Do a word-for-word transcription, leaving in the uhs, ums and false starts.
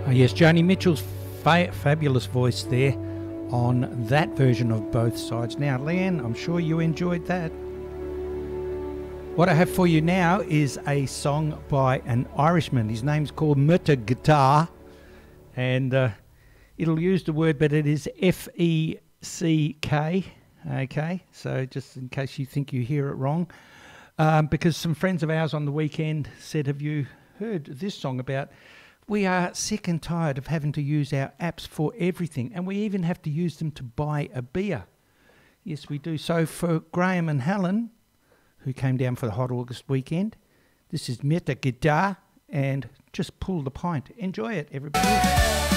Oh, yes, Joni Mitchell's fa- fabulous voice there on that version of Both Sides. Now, Leanne, I'm sure you enjoyed that. What I have for you now is a song by an Irishman. His name's called Murta Guitar, and uh, it'll use the word, but it is F E C K, okay? So just in case you think you hear it wrong. Um, because some friends of ours on the weekend said, have you heard this song about, we are sick and tired of having to use our apps for everything, and we even have to use them to buy a beer. Yes, we do. So for Graham and Helen, who came down for the Hot August weekend, this is Murta Guitar, and just pull the pint. Enjoy it, everybody.